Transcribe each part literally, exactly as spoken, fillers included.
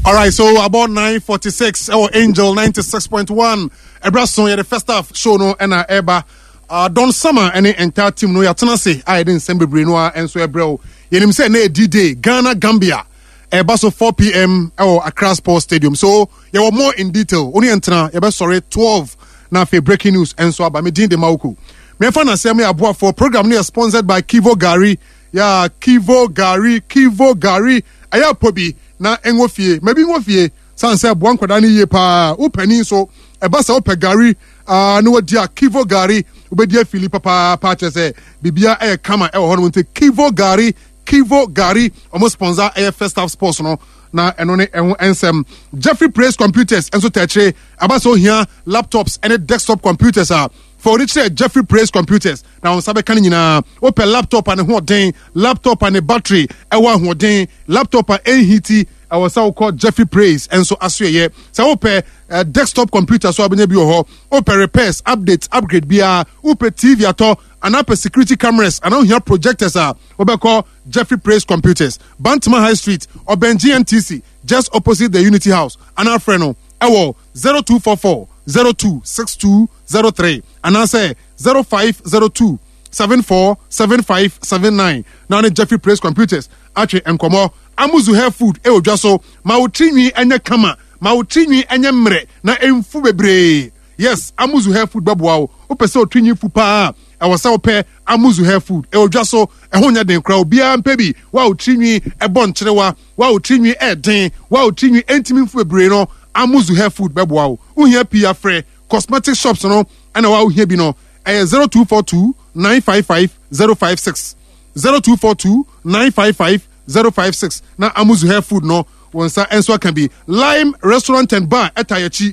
All right, so about nine forty-six, oh, Angel ninety-six point one. Ebrason, yeah, the first half show no and Eba. Uh, Don Summer and the entire team no ya tenase. I didn't send me Brinoa and so bro. You know say ne D-Day Ghana Gambia. Eba so four p.m. oh Accra Sports Stadium. So you were more in detail. Only entena eba sorry twelve na fe breaking news and so about me din de mauku. Me fa na say me aboa for program near sponsored by Kivo Gari. Yeah, Kivo Gari, Kivo Gari. Aya pobi na engofie maybe ngofie san say boan kwada ni ye pa upani so e ba sa ope gari ah no dia Kivo Gari ubedia fili papa pa che say bibia e kama e ho no nte Kivo Gari Kivo Gari almost sponsor e first half sports no na eno ne ehun ensem Jeffrey Praise Computers enso teche aba so here laptops and desktop computers are for which Jeffrey Praise Computers now on sabe kan nyina open laptop and ho den laptop and a battery e wa ho den laptop and heat I was so called Jeffrey Praise and so asue so open uh, desktop computer so abenya bi ho open repairs updates upgrade bia open T V ato and up security cameras and on here projectors are obeko Jeffrey Praise Computers Bantama High Street or Ben G N T C just opposite the Unity House and our friend no ewo zero two four four zero two six two zero three and I say zero five zero two seven four seven five seven nine. Now the Jeffrey Praise Computers actually enkomo amuzu hair food e odwa so ma utrinwi enye kama ma utrinwi enye mre na emfu bebre. Yes, amuzu hair food babuwa o opese utrinwi fu pa e wasa ope amuzu hair food e odwa so e ho nya den kra obia mpebi wa utrinwi e bon chirewa wa utrinwi e den wa utrinwi entimi fu bebre no amuzu hair food babuwa o uhia pia frɛ cosmetic shops no and wa uhia bi no e zero two four two nine five five zero five six zero two four two nine five five zero five six na amuzu hair food no wonsa enso can be Lime Restaurant and Bar etayachi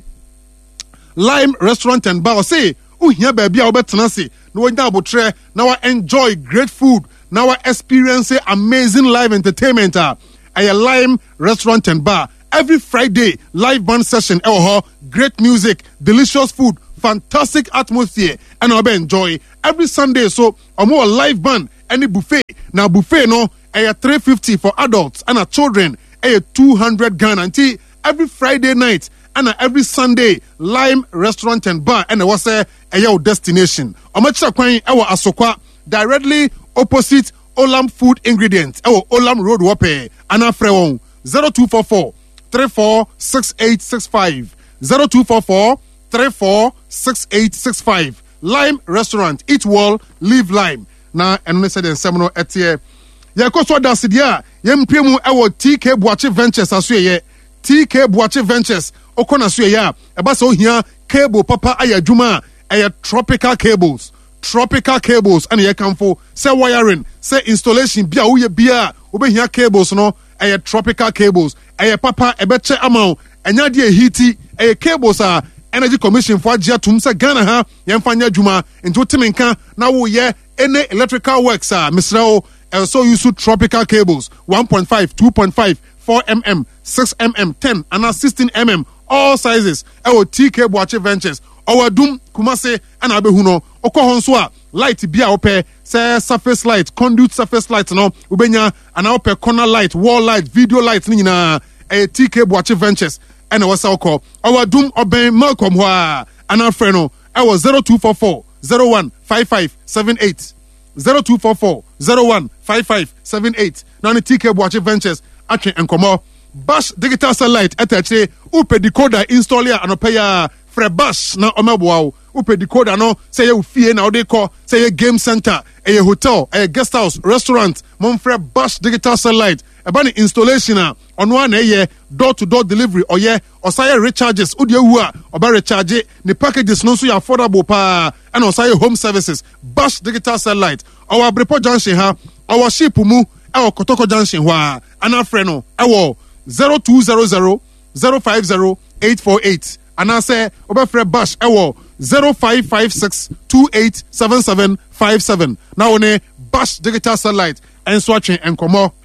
Lime Restaurant and Bar say uhia ba bia obetena se no wanya abotre na wa enjoy great food na wa experience amazing live entertainment a Lime Restaurant and Bar every Friday live band session eh great music delicious food fantastic atmosphere and I'll enjoy every Sunday so a more live band any buffet now buffet no a three fifty for adults and a children a two hundred Ghana until every Friday night and every Sunday Lime Restaurant and Bar and was a your destination omacha kwan ewa Asokwa directly opposite Olam Food Ingredients ewa Olam Road Wape and afrewon zero two four four three four six eight six five zero two four four three four six eight six five Lime Restaurant eat well live Lime na eno said en semno etie ye koso da sidia ye mpemu ewo T K Boache Ventures aso ye T K Boache Ventures okona so ye a eba so hia cable papa ayadwuma aya tropical cables tropical cables and ye kamfo say wiring say installation bia wo ye bia obehia cables no aya tropical cables aya papa ebeche amount enya de heati aya cables a Energy Commission for Agia Tumsa Ghana ha yemfanya juma into timinka na wo ye any electrical works ah Misrao also use tropical cables one point five, two point five, four millimeters, six millimeters, ten and sixteen millimeters all sizes e T K Boache Ventures our doom Kumase and abehuno okohonso a light bia ope say surface light conduit surface light no ubenya and ope corner light wall light video light ni na e T K Boache Ventures and was our call our doom obey Malcolm Hua and our friend no I was zero two four four zero one five five seven eight zero two four four zero one five five seven eight now the T K Boache Ventures actually enkomo Bash digital satellite etache upe decoder install ya anopeya fre Bash na omeboa upe decoder no say you fie na ode call say game center a hotel a guest house restaurant monfre Bash digital satellite eba ni installation a ono na ye door to door delivery oye osaye recharges udi ewu a oba recharge ni packages no so ya affordable pa and osaye home services Bash digital satellite our Brepo Junction ha our ship mu e Kotoko Junction wa ana frɛ no e zero two zero zero zero five zero eight four eight and I say obefre Bash e zero five five six two eight seven seven five seven now one Bash digital satellite and swatching and komo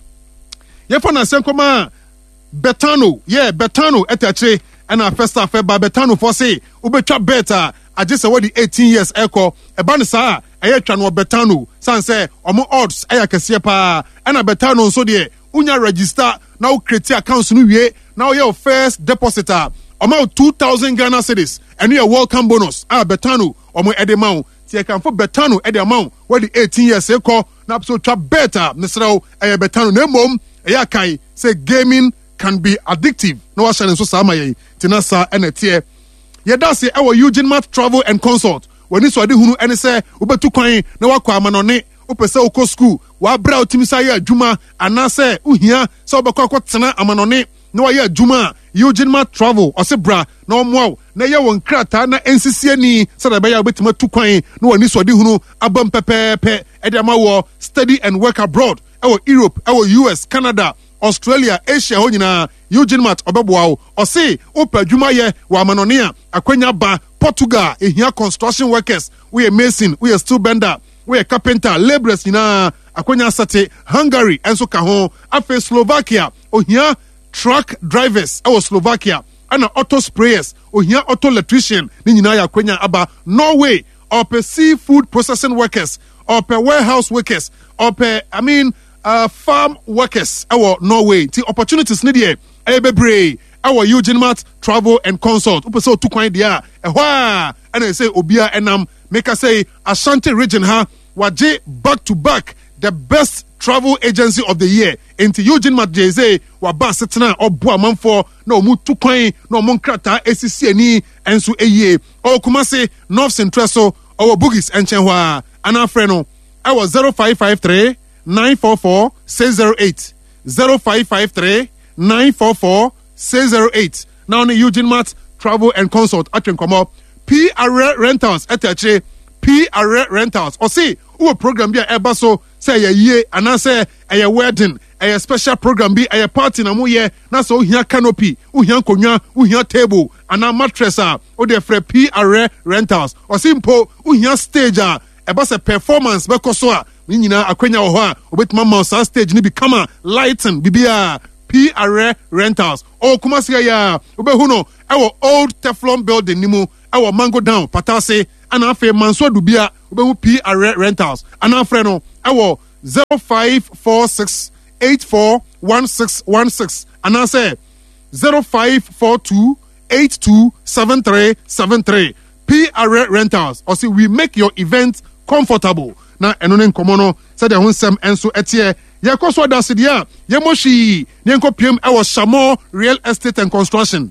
ye for na senkoma Betano yeah Betano etache and our first half ba Betano for say ubetwa better I just say what the eighteen years echo e ba ne sa e twa no Betano san say omo odds e yakese pa ana betano nso de unya register na wo create accounts no wie na wo your first depositor amount two thousand Ghana cedis and your welcome bonus ah betano omo edema ti e kan for betano e de amount we the eighteen years e ko na so twa better misraw e betano na mom e ya kai say gaming can be addictive no wa share so sama ye tinasa enetie ye da say e wo Eugene Mart Travel and Consult woni so de hunu ene say obetu kwan na wakwa amanone opese okọ school wa bra otimisa ye adwuma anase uhia so obekọ akotena amanone na wa ye adwuma Eugene Mart Travel ose bra na omoaw na ye won krata na ensisiani so da be ya obetima tu kwan na woni so de hunu abam pepepe e de amawo study and work abroad e wo Europe e wo U S Canada Australia Asia ho nyina Eugene Mart obeboawo ose opa adwuma ye wa amanone a akwanya ba Portugal ehia construction workers we are mason we are steel bender we are carpenter laborers nyina akwanya sate Hungary enso ka ho afa Slovakia ohia truck drivers e wo Slovakia ana auto sprayers ohia auto electrician ni nyina ya akwanya aba Norway ope seafood processing workers ope warehouse workers ope I mean uh, farm workers e wo Norway ti opportunities ni de e bebre our Eugene Mart Travel and Consult. Upe so tu kwan dia. Ehwa ana say obia enam make us say Ashanti region ha waje back to back the best travel agency of the year. Into Eugene Mart Jeze wa ba setena obo amanfo na omu tu kwan na omu nkrata esisi ani enso eye. O kuma say North Central so our boogies enchenwa ana frɛ no our zero five five three nine four four six zero eight zero five five three nine four four six zero eight. Now on Eugene Mart Travel and Consult at Renkomo. P R Rentals at H P R Rentals. Or see, who program be a basso say a year and I say a wedding, a special program be a party na muye, na so here canopy, uhian konya, uhian table, and a mattress or the free P R Rentals. Or simple uhian stage a bus a performance bekosoa. Minina akwenya oha, obet mama sa stage ni become lighten bibia. P R Rentals. Oh, kumasiya ya. Ube huno. Ewo old Teflon building nimu. Ewo Mango Down. Patase. Ana afe Manso Dubia. Ube hu P R Rentals. Ana afe no. Ewo zero five four six eight four one six one six. Ana se zero five four two eight two seven three seven three. P R Rentals. Or see, we make your event comfortable. Na enonen komono. Said the hunsem enso etie. Yakoso dasidia yemoshi nyenko pm ewo Shamo Real Estate and Construction.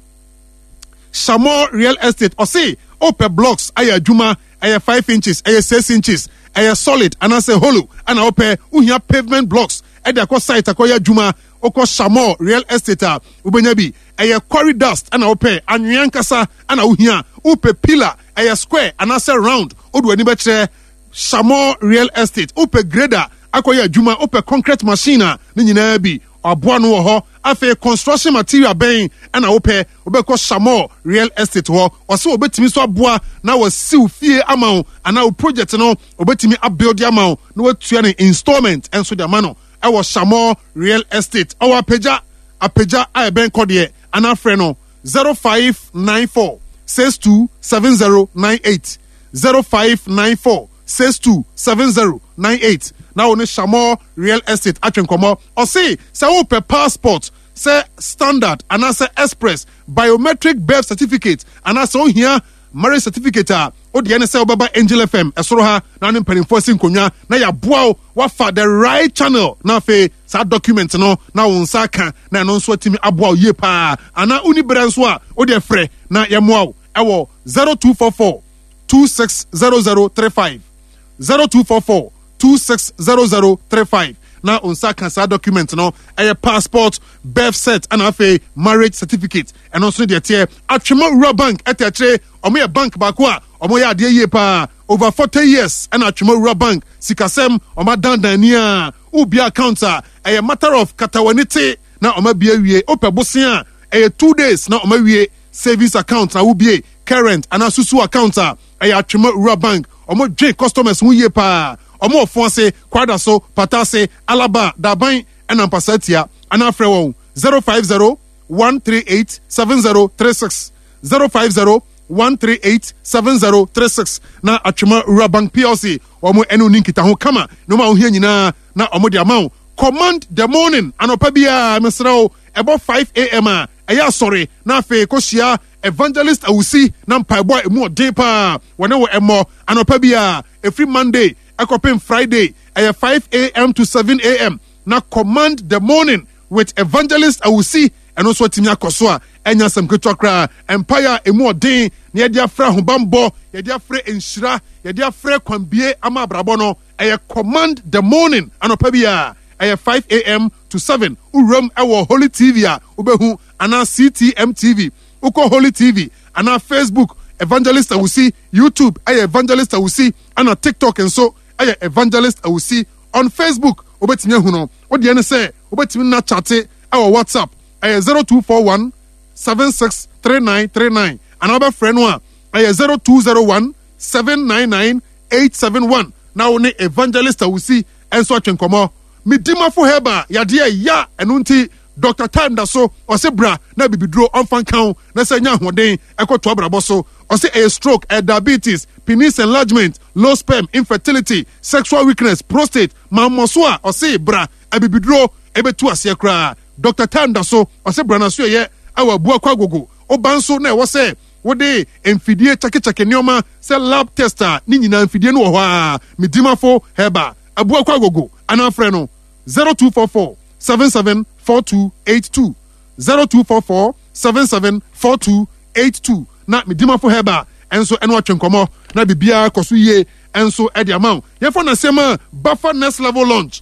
Shamo Real Estate or say open blocks aya juma aya five inches aya six inches aya solid and I say hollow and open uhia pavement blocks at the site akoya juma oko Shamo Real Estate ubenyabi aya quarry dust and open anyankasa and uhia upe pillar aya square and I say round odu ani betre Shamo Real Estate upe grader akoya juma ope concrete machine ni nyina bi aboa no ho afa construction material ben ana ope obekọ Shamo Real Estate ho ose obetimi so aboa na wasiw fie ama ana o project no obetimi abuild ama na watua ne installment enso de ama no e wo Shamo Real Estate awa apeja apeja a ben kode ana frɛ no zero five nine four six two seven zero nine eight zero five nine four six two seven zero nine eight. Now on Shamo Real Estate atwen komo or say say open passport say standard and I say express biometric birth certificate and I say here marriage certificate ah o de say obaba Angel F M esoro ha na no mpanimfosi nkonya na ya boa wa for the right channel na fe sa document no na won saka na no nso atimi aboa ye pa ana uni branso a o de frɛ na ye moa ewo zero two four four two six zero zero three five zero two four four two six zero zero three five. Now on sa cancer document no a passport, birth set and a marriage certificate and also the tier at Chimo Bank at a or a bank bakwa or moya de pa over forty years and at Chimo Bank Sikasem or Madan Dania Ubia counter a matter of katawanite now or maybe a open bosia a two days now maybe savings account now will be current and a susu account a Chimo Bank or more J customers who ye pa. Omo fonse kwada so patase alaba daban enampasatia ana frewo zero five zero one three eight seven zero three six zero five zero one three eight seven zero three six na Atwema Ura Bank P L C omo enu ninkita ho kama no ma ohia nyina na omo de amount command the morning anopa bia mesrao about five a.m. a ɛyɛ sorry na afei kohyia evangelist awusi na mpaebɔ emu ɔden pa wɔne wɔ ɛmɔ anopa bia every Monday ɛkɔpem Friday ɛyɛ five a.m. to seven a.m. na command the morning with evangelist awusi ɛno nso atimi akɔ so a ɛnya asɛm ketewa koraa empire emu ɔden na yɛde afrɛ ahobambɔ yɛde afrɛ nhyira yɛde afrɛ kwambie ama abrabɔ no ɛyɛ command the morning anopa bia ɛyɛ five a.m. to seven uram ɛwɔ Holy T V a ubehu ana C T M T V uko Holy T V ana Facebook evangelist awusi YouTube ɛyɛ evangelist awusi ana TikTok nso ɛyɛ evangelist awusi on Facebook obetimi ehu no odi ene sɛ obetimi na chate ɛwɔ WhatsApp ɛyɛ zero two four one seven six three nine three nine ana obe frɛ no a ɛyɛ zero two zero one seven nine nine eight seven one na wo ne evangelist awusi ɛnso atwenkomo midimafo heba yade ya enu nti Doctor Time da so ose bra na bibiduro onfan kan na se nya hoden ekoto abrabo so ose a stroke a diabetes penis enlargement low sperm infertility sexual weakness prostate mamoso a ose bra abibiduro ebetu ase kra Doctor Time da so ose bra na so ye awa bua kwagogo obanso na e wo se wode emfidie chakechake nioma se lab tester ni nyina emfidie no wo ho a midimafo heba abua kwagogo ana frɛ no zero two four four seven seven four two eight two zero two four four seven seven four two eight two na midimafo heba enso eno atwenkomo na bibia koso yie enso e dia maw ye for na sema Buffer Next Level Launch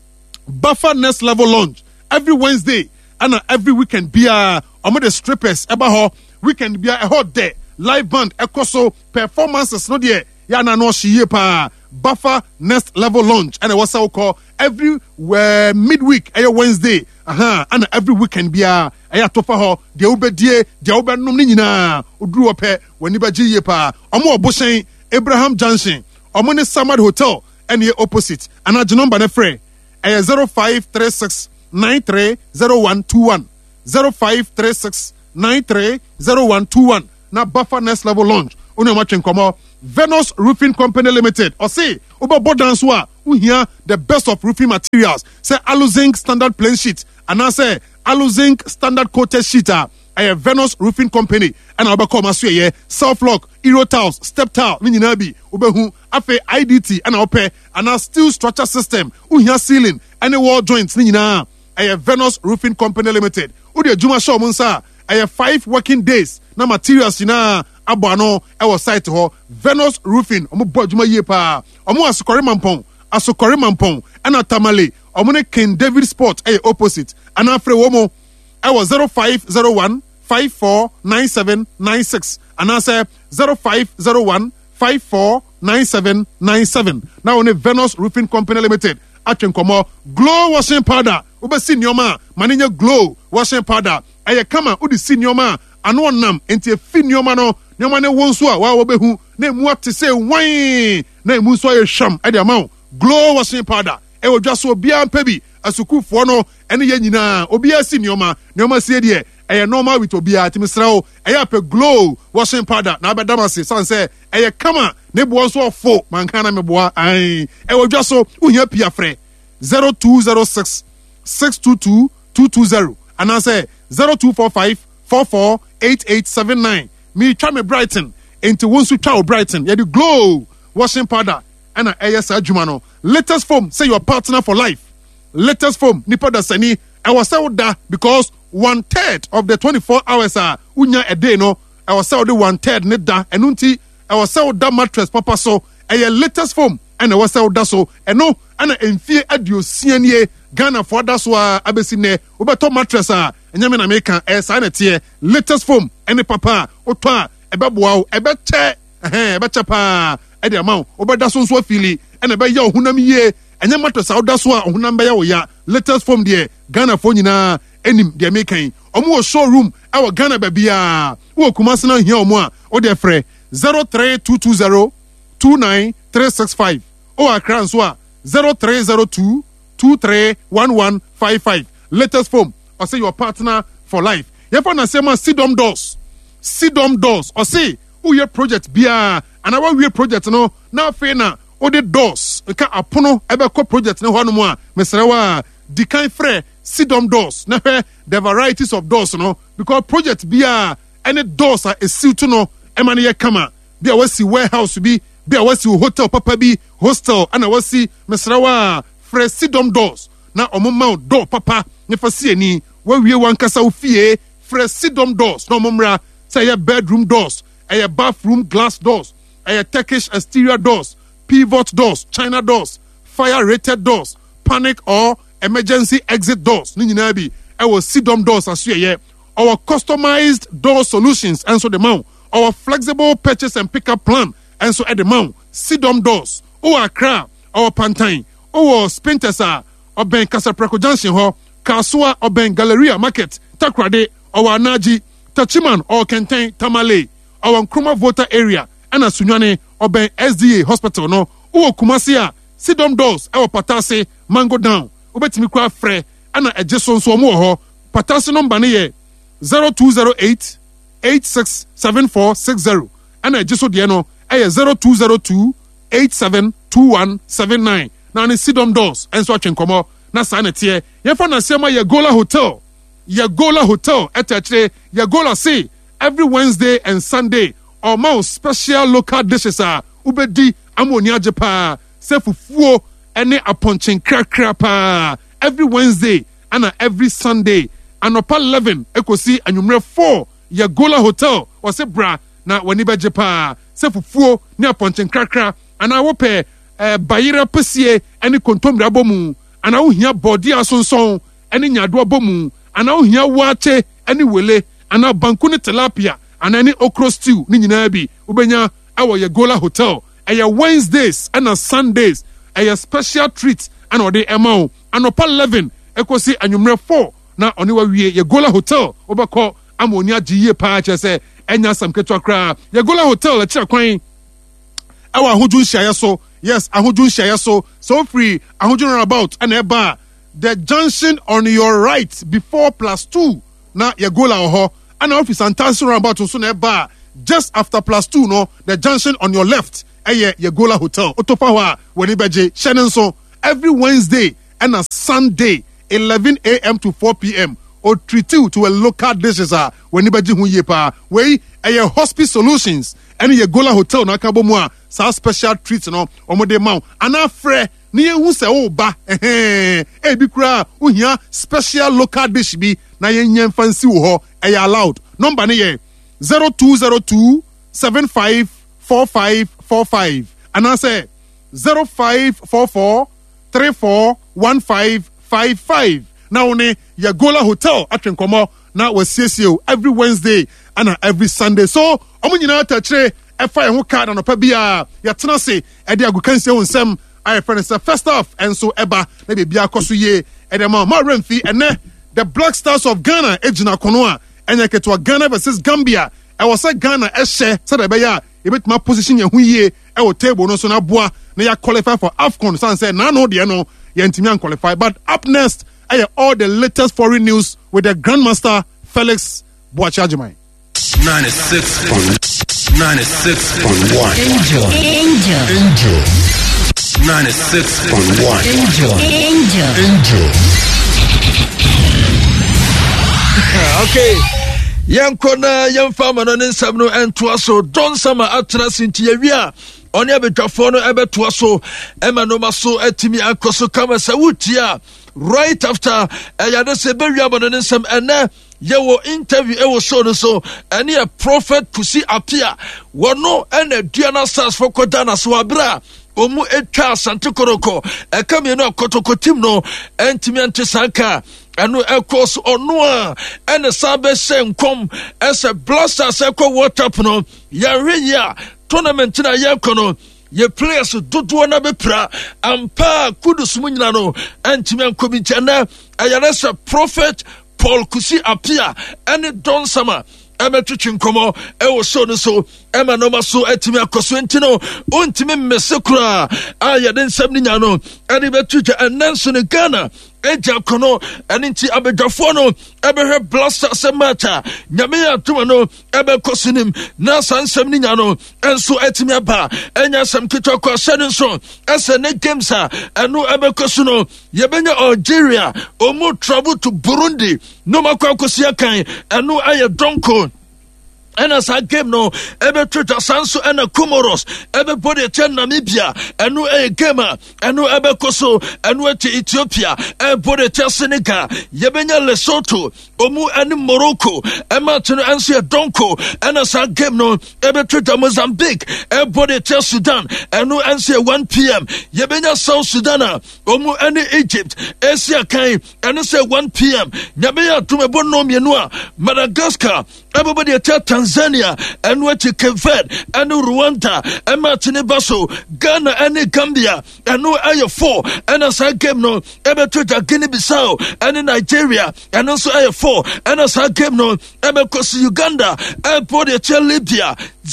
Buffer Next Level Launch every Wednesday and every weekend bia omo the strippers eba ho weekend bia e hot day live band ekoso performances no de ya na no hye pa Buffer Next Level Launch and what's so call every uh, midweek a Wednesday aha and every weekend bia aya tofa ho de obedie de obenum ni nyina oduru ope wani ba giye pa omo oboshen Abraham Junction omo ne Samad Hotel and ye opposite and a number ne free aya zero five three six nine three zero one two one zero five three six nine three zero one two one na Buffer Next Level Launch ono ma twenkomo Venus Roofing Company Limited or say Uba Bodanswa who hear the best of roofing materials say Aluzinc standard plain sheet and I say Aluzinc standard coated sheet a Venus Roofing Company and Uba come as ye self lock Euro tiles step tile ni nyina bi ubehu afe I D T and ope and a steel structure system who hear ceiling and wall joints ni nyina a Venus Roofing Company Limited udi juma show munsa a five working days na materials na abano ewo site ho Venus Roofing omo bo adwuma yie pa omo asokore mampon asokore mampon ana tamale omo ne King David Sport e opposite ana afre wo mo ewo zero five zero one five four nine seven nine six ana say zero five zero one five four nine seven nine seven now on Venus Roofing Company Limited atwenkomo glow washing powder obesi nioma manenya glow washing powder eye kama udi si nioma ano nam enti efi nioma no nioma ne wonso a wa wobehu na emu ate say wan na emu so ye hwam e de amaw glow washing powder e wodwa so bia mpabi asukufo no ene ye nyina obia si nioma nioma sie de eye normal with obia timisrao eye ape glow washing powder na abedamase san say eye kama ne bo so ofo manka na meboa ai e wodwa so uhia pia frɛ zero two zero six six two two two two zero and I say zero two four five four four eight eight seven nine me twa me Brighton into one su twa Brighton ye the glow washing powder and a yes adwuma no latest foam say your partner for life latest foam nipa da sani e was sell da because one third of the twenty-four hours are unya a day no I was sell the one third ne da enunti I was sell da mattress papa so e latest foam and I was sell da so eno ana emfie aduosia nie Ghana for that so abesi ne obeto mattress a enyame na meka e sa na tie latest foam ene papa oto a ebeboa ebeche eh ebeche pa e de amount obeda so so afili ene be ya ohunam yie enye mattress a oda so a ohunam be ya wo ya latest foam de Ghana for nyina enim de mekan omo showroom awo Ghana ba bia wo Kumasi na hia omo a o de frɛ zero three two two zero two nine three six five o akran so a zero three zero two two three one one five five latest foam or say your partner for life you for na say man Sidom doors Sidom doors or say who your project bia and our we project no na fe na o the doors ka apono ebe ko project ne ho no mu a mesrewa Dikan Fre, Sidom doors. Now, the varieties of doors, no, because project be a any doors are a suit no, emani kama. Be a wasi warehouse be, be a wasi hotel, papa be hostel, and a wasi Mesrawa Fre Sidom doors. Now, omo mount door, papa, never see any, where we want kasa ufie, Fre Sidom doors, no mumra, say a bedroom doors, a bathroom glass doors, a Turkish exterior doors, pivot doors, China doors, fire rated doors, panic or emergency exit doors. Ni nyina bi our Sidom doors as ye our customized door solutions and so the mount our flexible purchase and pickup plan and so at the mount Sidom doors o Accra our Pantine o Spintesa or Ben Casapreco Junction ho Kasua or Ben Galleria Market Takrade our Naji Tachiman or Kenten Tamale our Nkrumah voter area and Sunyane or Ben S D A hospital no o Kumasia Sidom doors our Patase Mango down obetimi kwa frɛ ana agye so nso mo ho patase number ne ye zero two zero eight eight six seven four six zero ana agye so de no ɛyɛ zero two zero two eight seven two one seven nine na ne Sidom doors enso atwenkomo na sa na tie ye fa na sema Yagola Hotel Yagola Hotel etachire Yagola say every Wednesday and Sunday or more special local dishes are ubedi amoni agye pa se fufuo any aponchin krakra pa every Wednesday and every Sunday anopa eleven ekosi anwumre four Yagola Hotel or se bra na wani beje pa se fufuo ni aponchin krakra ana wo pe eh, bayira pesie any kontomre abomu ana wo hia body asonson any nyado abomu ana wo hia wache any wele ana banku ni tilapia ana any okro stew ni nyina bi ubenya awo Yagola Hotel eya Wednesdays and Sundays a special treat and or the amount and up eleven ekosi anwumre four na oni wa wie Yagola Hotel obako amonia giye pa che se enya sam ketwa kra Yagola Hotel a kira kwan awa ahudun hia so yes ahudun hia so so free ahudun about and eba the junction on your right before plus two na Yagola oho and office and tansel about so na eba just after plus two no the junction on your left Eye Yagola Hotel Otopawa Wenibeje Shenenso every Wednesday and a Sunday eleven a.m. to four p.m. or treat you to a local dishes are Wenibeje Huyepa way a hospice solutions and Yagola Hotel na kabomwa sa special treats no omode mount and afre niye hu se o ba eh eh bi kura uhia special local dish bi na yenyen fancy wo ho e allowed number ne ye zero two zero two seven five four five four five and I say zero five four four three four one five five five. Now ne Yagola Hotel at Renkomo now was C C O every Wednesday and every Sunday. So omo nyina tachre e fa ho card and opabia ya tena se e de agukanse won sem I friend say first off and so eba na bibia koso ye e de ma ma remfi ene the Black Stars of Ghana ejina kono a enya ketwa Ghana versus Gambia e was say Ghana e hye say de be ya e bet my position ye hu ye e o table no so na boa na ya qualify for AFCON so say na no de no ye ntimi an qualify but up next I have all the latest foreign news with the Grandmaster Felix Boachajimai. ninety-six point one Angel. Angel. Angel. ninety-six point one Angel. Angel. Angel. Okay. Yankona yamfama no nsam no entoa so don sama atra sinti yawia oni abetwafo no ebetoa so ema no maso atimi akoso kama sawutia right after ayade se bewia bono nsam ene yewo interview ewo so no so ene a prophet Kusi Apia wono ene duana sas for kodana so abra omu etwa asante koroko ekame no kotokotim no entimi ante sanka eno ekos ono a ene sabe senkom ese blaster seko WhatsApp no ya tournament na yekono ye players dodo na bepra ampa kudus munyina no entimi ankobi chana ayaresa prophet Paul Kusi Apia ene don sama emetwetwe nkomo ewo so no so Emma no maso etimi akoswentino untimi mesekura aya den sabni nyano eni betuja enanso ne Ghana eja kono eninti abedafo no ebehe blaster semata nyame atuma no ebe kosinim na sansem ni nyano enso etimi aba enya sam kitoko asene so ese ne games a eno ebe kosuno yebenya Algeria omo travel to Burundi no makwa kosia kan eno aye donko and as I game no, every church Sanso and a Comoros, everybody tell Namibia, and no a gamer, and no Abekoso, and went to Ethiopia, everybody tell Senegal, Yebenya Lesotho, Omu and Morocco, and Martin Ansia Donko, and as I game no, every church Mozambique, everybody tell Sudan, and no answer one p.m. Yebenya South Sudan, Omu and Egypt, Asia Kain, and say one p.m. Yabenya to me bono mienua, Madagascar, everybody tell Tanzania, and what you can fed, and Rwanda, and Martini Basso, Ghana, and Gambia, and no I four, and as I came no, ever to Guinea Bissau, and in Nigeria, and also I four, and as I came no, ever cross Uganda, and put a chair Libya,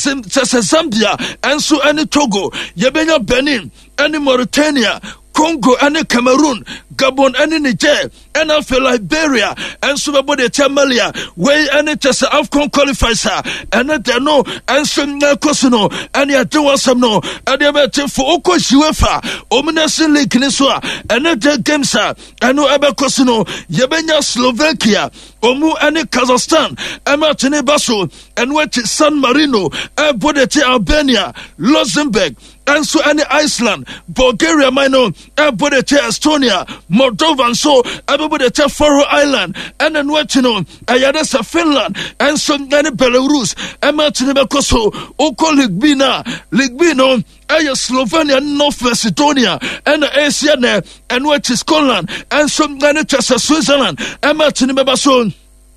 Zambia, and so any Togo, Yabenya Benin, and Mauritania, Congo and Cameroon, Gabon and Niger, and after Liberia, and Subabode Tamalia, where any test AFCON qualifies her, and that they know, and some Cosino, and you do some no, and they better for Oko UEFA, Ominasin League Niswa, and that they games are, and no Abba Cosino, Yabenya Slovakia, Omu and Kazakhstan, and Martini Basso, and what San Marino, and Bodete Albania, Luxembourg, and so any Iceland, Bulgaria, Mino, and Bodete Estonia, Moldova, and so everybody tell Faroe Island, and then what you know, Ayadasa Finland, and some many Belarus, and Martin Bacoso, Oko Ligbina, Ligbino, Aya Slovenia, North Macedonia, and Asia, and what is Scotland, and some many Chester Switzerland, and Martin Babason.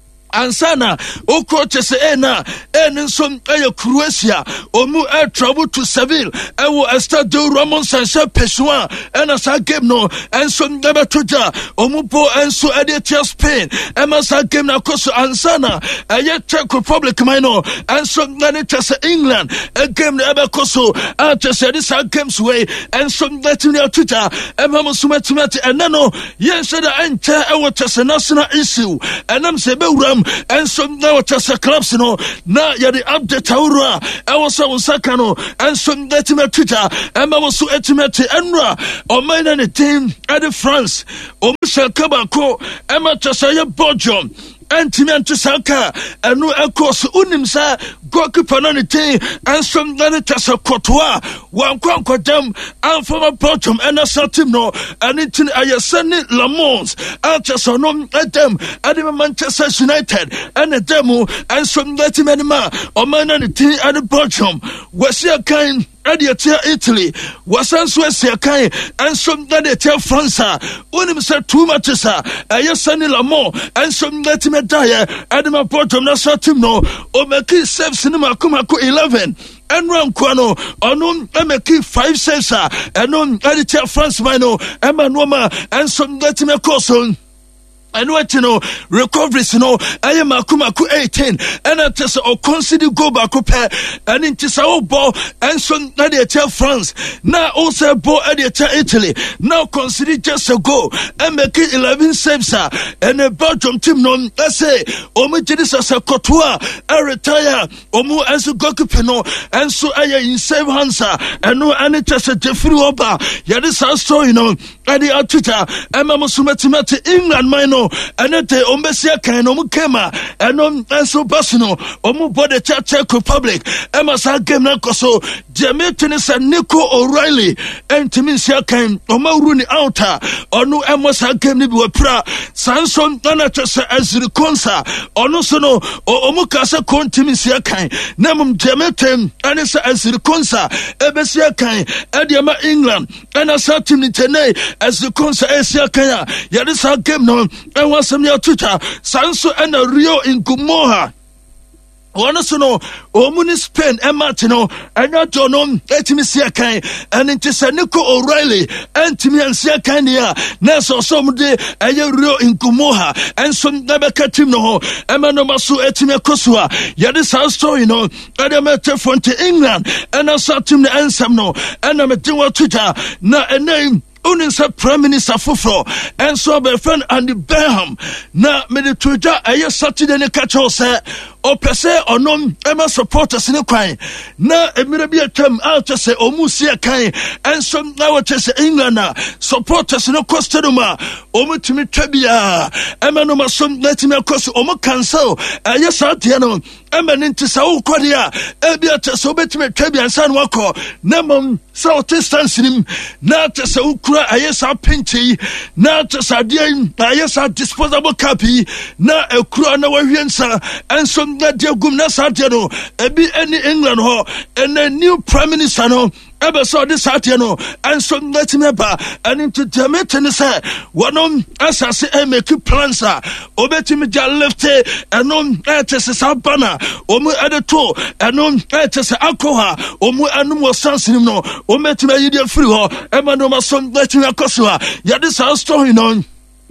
Ansana, Okroche Ena, and some air Croatia, Omu air travel to Seville, and will Estado Ramon Sancha Peshua, and as I game no, and some never tuja, Omupo and so Editia Spain, and as I game na Koso Ansana, and yet Czech Republic Mino, and some Nanitasa England, and game the Abacoso, and just said this games way, and some Latin tuja, and Mamusumati, and Nano, yes, and I enter our a national issue, and I'm Seberam. And some now just a clubs, you know. Now you're the update Taura. I was on Sakano, and some Latin Twitter, and I was so intimate, and or mine and the team at the France, or Michel Kabako, and my Chasaya Belgium. And Timan to Saka, and no, of course, Unimsa, Goku Pananity, and some Ganitasa Cotois, one Quanqua Dam, and from a bottom, and a Satimno, and it's in Ayasani Lamons, and Chasonom, at them, and Manchester United, and a demo, and some Latimanima, or Mananity at the bottom, was your kind. Adiatia Italy was answer Kai and some Dadiatia France. Unim said too much, sir. Ayasani Lamo and some Latimetaya, Adama Bottom, Nasatimno, or Maki Sef Cinema Kumako eleven. And Ram Quano, or no Emeki five says, and no Adiatia France Mino, Emanoma, and some Latimecoson. And what you know, recoveries, you know, I am a Kumaku eighteen, and I just or consider go back up and into Sao ball and some Nadia France. Now also ball at Italy. Now consider just a go and make it eleven saves, and a Belgium team non essay, or Majidis as a Cotois, I retire, or more as a Gokupino, and so I in save Hansa, and no any just a Jeffrey Oba. Yadis our story, you know, and the Twitter, and Mamma Sumatimati, England, minor. And at the Ombesia can Omukema and on so personal Omu body Czech Republic, Emma Sagem Nakoso, Jamaicanis and Nico O'Reilly, and Timisia can Omaruni Outer, or no Emma Sagem Nibuapra, Sanson Danachasa as the Consa, or no Sono, or Omukasa Con Timisia can, Namum Jamaican, and as the Consa, Ebesia can, Adiama England, and as Timotene as the Consa Asia Kaya, Yadisa Game no. And was some your Twitter, Sanso and a Rio in Kumoha. One so no, Omuni Spain, Emma Tino, and not Jonom, Etimis Kai, and into Nico O'Reilly, and Timmy and Siakania, Neso Somde, Ayo in Kumoha, and some Nabakatino, Emanomasu Etimia Kosua, Yadis house story, no, and I met from to England, and I saw Tim the Ansamno, and I'm a Tiwa Twitter, not a name. Uninsa Prime Minister Fufro and so my friend Andy Benham na me de tuja aye Saturday ne catch us o pese onom ema supporters ne kwan na emire bi atam out say omusia kan and so na what say England na supporters ne costeduma omutimi twabia ema no masom letimi akoso omu cancel aye Saturday no ema nti sa ukode a ebi atese obetimi twabia nsan wako na mom south distance nim na tese ukura aye sa pinchi na tese ade aye sa disposable capi na ekura na wahiensa and so na dia gum na Saturday no ebi any England ho and a new prime minister no ebe so this Saturday no and so let me ba and into Demetri say wonom asase e make plans a obetimi ja left and no etese sabana omu edeto and no etese alcohol omu anum wasansinim no ometimi yide free ho ema no maso let me akoso a ya this house story no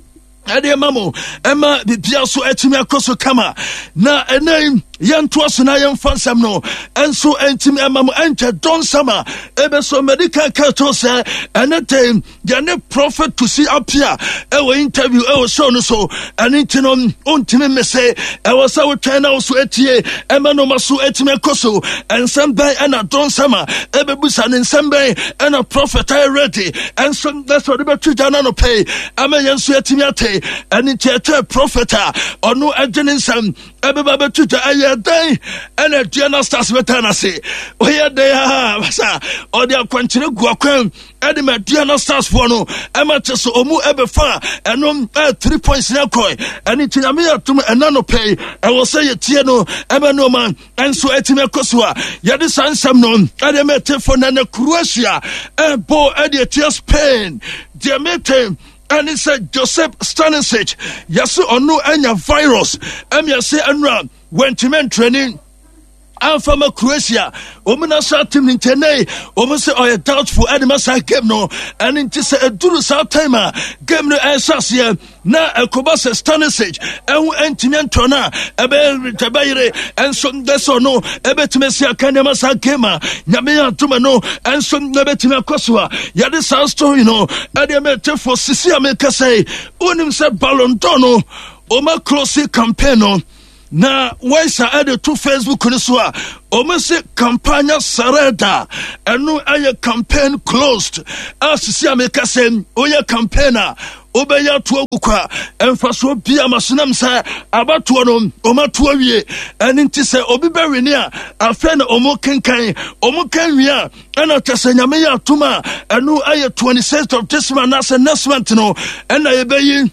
Ade mamo ema bibia so etimi akoso kama na enem yanto so na yemfansam no enso entimi emamo ente don sama ebe so medical care to say anytime the prophet to see appear e interview e show no so aniti no ontimi mese e was our channel so etie ema no maso etimi akoso ensembe ena don sama ebe busa ensembe ena prophet I ready enso that's what the church no pay ama yenso etimi ate and it's a prophet or no agency. Everybody to a day and a general stars vetana say, oh, yeah, they are, or they are continuing to go. And my Diana stars for no amateurs or more ever far and on three points in a coin. And it's a mere to a nano pay. I will say a Tiano, ever no man, and so Etima Kosua. Yadis and some known, and I met for Nana Croatia, and Bo Eddie Spain. Dear Mete. And it's a Joseph Stanisic. Yasu onu enya virus. Em yase enra went to men training. I'm from Croatia. Omuna sa team in Tene. Omu se oye doubtful anima sa game no. And it is a duru sa timer. Game no answer na ekobasa Stanisic. Ewu entimian tona. Ebe tabayire. And so deso no. Ebe timesia kanema sa game. Nyamea tuma no. And so nebe timia koswa. Yadi sa story no. Adi me te for sisi ameka say. Unim se Ballon d'Or no. Oma close campaign no. Na waisa ade to Facebook ni so a omese campaign sareda enu aye campaign closed asisi ameka sem oye campaigner obeya to agukwa emfaso bia masunam sa abato no omato awie enti se obi bawini a afa na omo kenkan omo kanwi a ena tesanyame ya tuma enu aye twenty-sixth of this month as a next month no ena yebeyi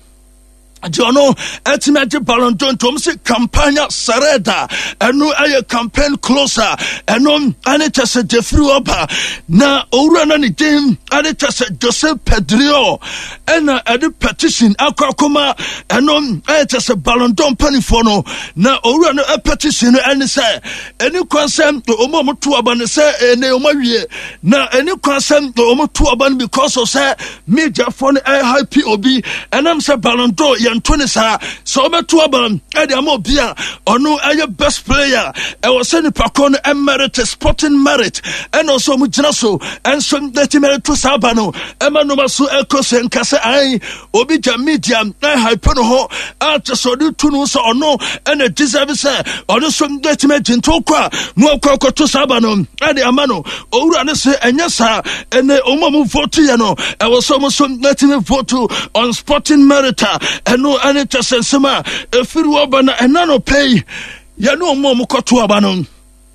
Jono etimeje Ballon d'Or to say campaign sareda enu aye campaign closer enu anita se Jeffrey Oba na owura na ni dem anita se Joseph Pedro ena edi petition akokoma enu anita se Ballon d'Or panifo no na owura no petition eni say eni kwansem to omo moto aba ne say ene omawie na eni kwansem to omo to aba because of say media phone high P O B enam say Ballon d'Or twenty sa so beto abam e de amobia ono aye best player e was send pakon emerit sporting merit and also mu gina so and so that merit to sabano e manoma so ekose nkase ai obi ja media na hype no ho at so do tunu so ono and it deserve say ono so that merit into kwa no kwa to sabano e de amano owura ne se enya sa ene omo mu vote ye no e was so so that me vote on sporting merit and no and it just sema efiru oba na enano pay ya no mo mo koto aba no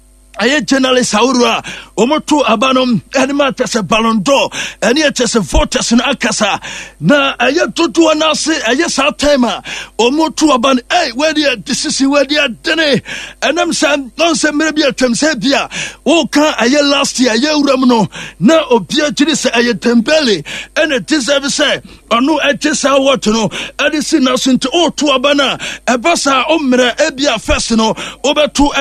aye journalist awura omoto aba no enema tese Ballon d'Or ene tese voters na akasa na aye dodo na se aye sa time omoto aba no eh where the decision where the dene enam sam non se mere bia twem se bia wo kan aye last year aye uram no na obia giri se aye Dembele ene deserve say ono etesa what no edisi na so nti o to aba na e basa o mere e bia first no obeto